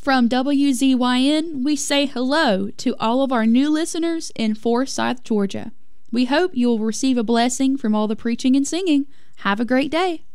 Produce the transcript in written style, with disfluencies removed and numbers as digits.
From WZYN, we say hello to all of our new listeners in Forsyth, Georgia. We hope you'll receive a blessing from all the preaching and singing. Have a great day.